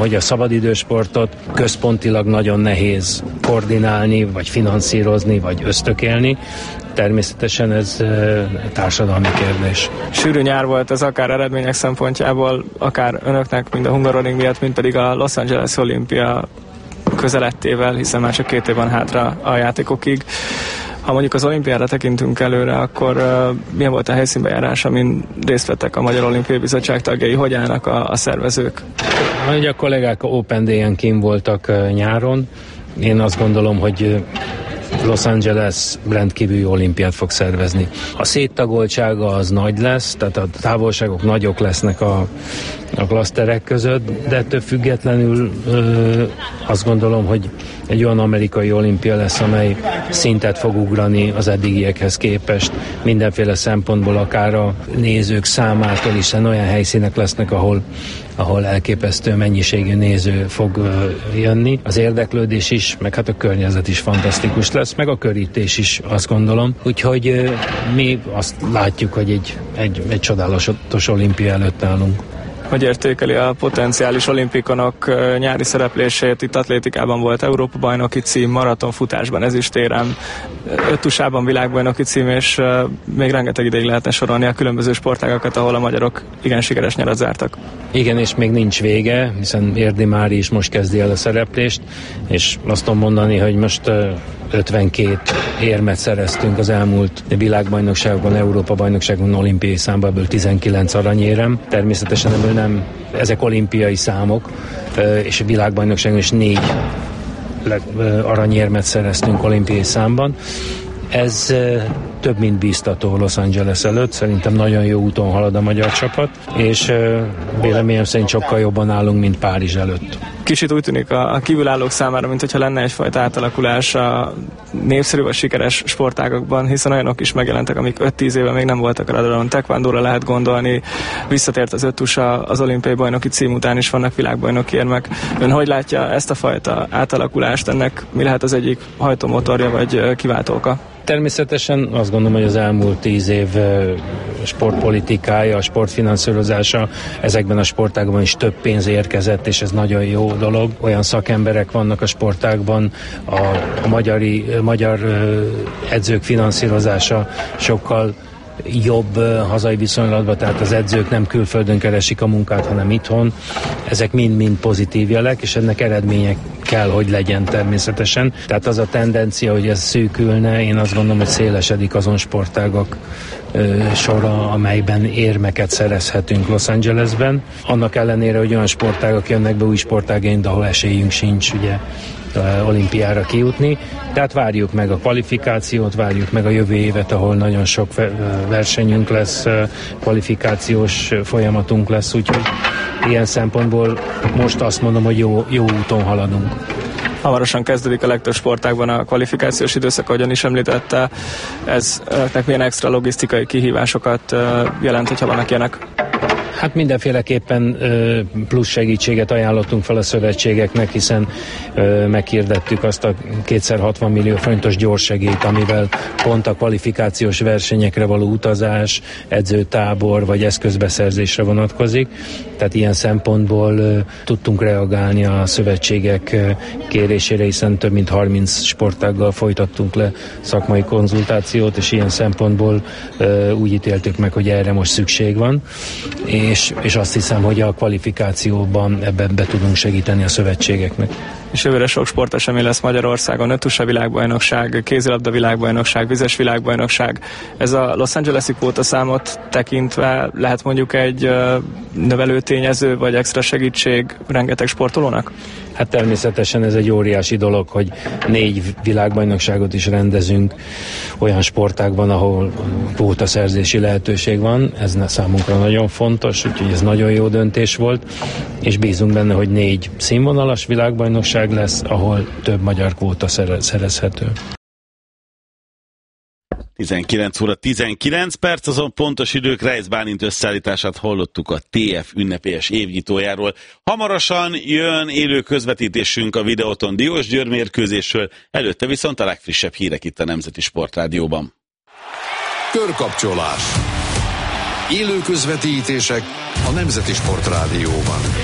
hogy a szabadidősportot központilag nagyon nehéz koordinálni, vagy finanszírozni, vagy ösztökélni. Természetesen ez társadalmi kérdés. Sűrű nyár volt ez akár eredmények szempontjából, akár önöknek, mind a Hungaroring miatt, mint pedig a Los Angeles olimpia közelettével, hiszen már csak 2 év van hátra a játékokig. Ha mondjuk az olimpiára tekintünk előre, akkor milyen volt a helyszínbejárás, amin részt vettek a Magyar Olimpiai Bizottság tagjai? Hogy állnak a szervezők? Ugye a kollégák Open Day-en kint voltak nyáron. Én azt gondolom, hogy Los Angeles rendkívüli olimpiát fog szervezni. A széttagoltsága az nagy lesz, tehát a távolságok nagyok lesznek a klaszterek között, de ettől függetlenül azt gondolom, hogy egy olyan amerikai olimpia lesz, amely szintet fog ugrani az eddigiekhez képest. Mindenféle szempontból, akár a nézők számától, hiszen olyan helyszínek lesznek, ahol elképesztő mennyiségű néző fog jönni. Az érdeklődés is, meg hát a környezet is fantasztikus lesz, meg a körítés is, azt gondolom. Úgyhogy mi azt látjuk, hogy egy csodálatos olimpia előtt állunk. Hogy értékeli a potenciális olimpikonok nyári szereplését? Itt atlétikában volt Európa-bajnoki cím, maratonfutásban ezüstérem, öttusában világbajnoki cím, és még rengeteg ideig lehetne sorolni a különböző sportágakat, ahol a magyarok igen sikeres nyarat zártak. Igen, és még nincs vége, hiszen Érdi Mári is most kezdi el a szereplést, és azt tudom mondani, hogy most 52 érmet szereztünk az elmúlt világbajnokságban, Európa-bajnokságon, olimpiai számban, ebből 19 aranyérem. Természetesen ebből nem, ezek olimpiai számok, és a világbajnokságon is 4 aranyérmet szereztünk olimpiai számban. Ez több mint bíztató Los Angeles előtt, szerintem nagyon jó úton halad a magyar csapat, és véleményem szerint sokkal jobban állunk, mint Párizs előtt. Kicsit úgy tűnik a kívülállók számára, mintha lenne egyfajta átalakulás a népszerű vagy sikeres sportágakban, hiszen olyanok is megjelentek, amik 5-10 éve még nem voltak a radaron. Taekwondóra lehet gondolni, visszatért az öttusa, az olimpiai bajnoki cím után is vannak világbajnoki érmek. Ön hogy látja ezt a fajta átalakulást? Ennek mi lehet az egyik hajtómotorja vagy kiváltóka? Természetesen azt gondolom, hogy az elmúlt 10 év sportpolitikája, a sportfinanszírozása ezekben a sportágban is több pénz érkezett, és ez nagyon jó dolog. Olyan szakemberek vannak a sportágban, a magyar edzők finanszírozása sokkal jobb hazai viszonylatban, tehát az edzők nem külföldön keresik a munkát, hanem itthon. Ezek mind-mind pozitív jelek, és ennek eredménye kell, hogy legyen természetesen. Tehát az a tendencia, hogy ez szűkülne, én azt gondolom, hogy szélesedik azon sportágak sora, amelyben érmeket szerezhetünk Los Angelesben. Annak ellenére, hogy olyan sportágak jönnek be, új sportágaink, ahol esélyünk sincs, ugye, olimpiára kijutni. Tehát várjuk meg a kvalifikációt, várjuk meg a jövő évet, ahol nagyon sok versenyünk lesz, kvalifikációs folyamatunk lesz, úgyhogy ilyen szempontból most azt mondom, hogy jó úton haladunk. Hamarosan kezdődik a legtöbb sportágban a kvalifikációs időszak, ahogyan is említette. Ez önöknek milyen extra logisztikai kihívásokat jelent, hogyha vannak ilyenek? Hát mindenféleképpen plusz segítséget ajánlottunk fel a szövetségeknek, hiszen meghirdettük azt a 2x60 millió forintos gyorssegélyt, amivel pont a kvalifikációs versenyekre való utazás, edzőtábor vagy eszközbeszerzésre vonatkozik. Tehát ilyen szempontból tudtunk reagálni a szövetségek kérésére, hiszen több mint 30 sportággal folytattunk le szakmai konzultációt, és ilyen szempontból úgy ítéltük meg, hogy erre most szükség van. És azt hiszem, hogy a kvalifikációban ebben be tudunk segíteni a szövetségeknek. És jövőre sok sportesemény lesz Magyarországon, öttusa világbajnokság, kézilabda világbajnokság, vizes világbajnokság. Ez a Los Angeles-i kvótaszámot tekintve lehet mondjuk egy növelő tényező, vagy extra segítség rengeteg sportolónak? Hát természetesen ez egy óriási dolog, hogy 4 világbajnokságot is rendezünk olyan sportágban, ahol kvótaszerzési lehetőség van. Ez számunkra nagyon fontos, úgyhogy ez nagyon jó döntés volt, és bízunk benne, hogy 4 színvonalas világbajnokság lesz, ahol több magyar kvóta szerezhető. 19 óra 19 perc, azon pontos idők. Reisz Bálint összeállítását hallottuk a TF ünnepélyes évnyitójáról. Hamarosan jön élő közvetítésünk a Videóton Diósgyőr mérkőzésről, előtte viszont a legfrissebb hírek itt a Nemzeti Sportrádióban. Körkapcsolás. Élő közvetítések a Nemzeti Sportrádióban.